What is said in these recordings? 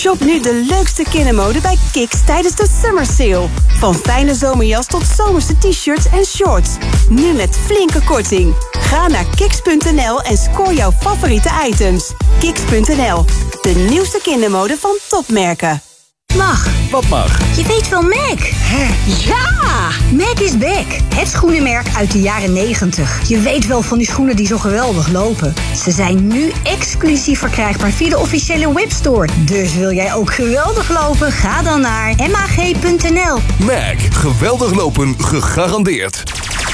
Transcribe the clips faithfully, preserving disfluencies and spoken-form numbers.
Shop nu de leukste kindermode bij Kiks tijdens de Summer Sale. Van fijne zomerjas tot zomerse t-shirts en shorts. Nu met flinke korting. Ga naar kiks punt n l en scoor jouw favoriete items. kiks punt n l, de nieuwste kindermode van topmerken. Mag. Wat mag? Je weet wel Mac. Hè? Ja! Mac is back. Het schoenenmerk uit de jaren negentig. Je weet wel van die schoenen die zo geweldig lopen. Ze zijn nu exclusief verkrijgbaar via de officiële webstore. Dus wil jij ook geweldig lopen? Ga dan naar m a g punt n l. Mac. Geweldig lopen gegarandeerd.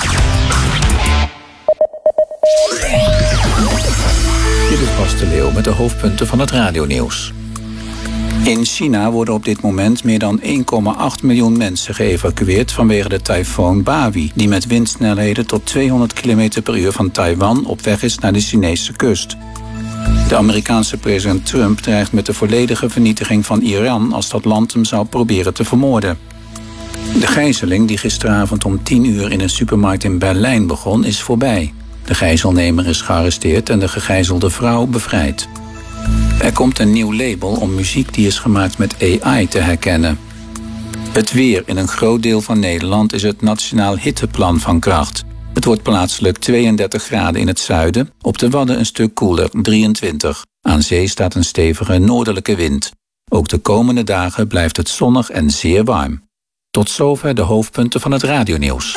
Dit is Bas de Leeuw met de hoofdpunten van het radionieuws. In China worden op dit moment meer dan één komma acht miljoen mensen geëvacueerd vanwege de tyfoon Bawi, die met windsnelheden tot tweehonderd kilometer per uur van Taiwan op weg is naar de Chinese kust. De Amerikaanse president Trump dreigt met de volledige vernietiging van Iran als dat land hem zou proberen te vermoorden. De gijzeling die gisteravond om tien uur in een supermarkt in Berlijn begon, is voorbij. De gijzelnemer is gearresteerd en de gegijzelde vrouw bevrijd. Er komt een nieuw label om muziek die is gemaakt met A I te herkennen. Het weer in een groot deel van Nederland is het Nationaal Hitteplan van kracht. Het wordt plaatselijk tweeëndertig graden in het zuiden, op de Wadden een stuk koeler, drieëntwintig. Aan zee staat een stevige noordelijke wind. Ook de komende dagen blijft het zonnig en zeer warm. Tot zover de hoofdpunten van het radionieuws.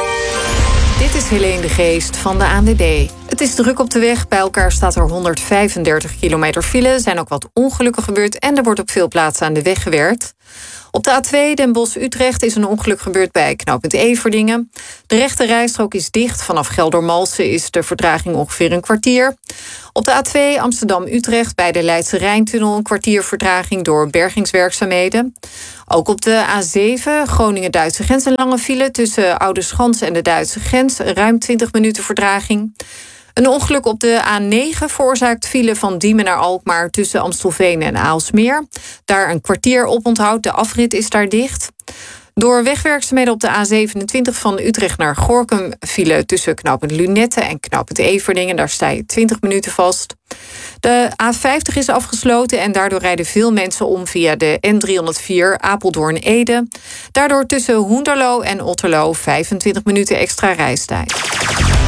Dit is Helene de Geest van de A N W B. Het is druk op de weg. Bij elkaar staat er honderdvijfendertig kilometer file. Er zijn ook wat ongelukken gebeurd en er wordt op veel plaatsen aan de weg gewerkt. Op de A twee Den Bosch-Utrecht is een ongeluk gebeurd bij knooppunt Everdingen. De rechte rijstrook is dicht. Vanaf Geldermalsen is de vertraging ongeveer een kwartier. Op de A twee Amsterdam-Utrecht bij de Leidse Rijntunnel een kwartier vertraging door bergingswerkzaamheden. Ook op de A zeven Groningen-Duitse grens een lange file tussen Oudeschans en de Duitse grens. Ruim twintig minuten vertraging. Een ongeluk op de A negen veroorzaakt file van Diemen naar Alkmaar tussen Amstelveen en Aalsmeer. Daar een kwartier op onthoud, de afrit is daar dicht. Door wegwerkzaamheden op de A zevenentwintig van Utrecht naar Gorinchem file tussen knooppunt Lunette en knooppunt Everdingen. Daar sta je twintig minuten vast. De A vijftig is afgesloten en daardoor rijden veel mensen om via de N driehonderdvier Apeldoorn-Ede. Daardoor tussen Hoenderloo en Otterloo vijfentwintig minuten extra reistijd.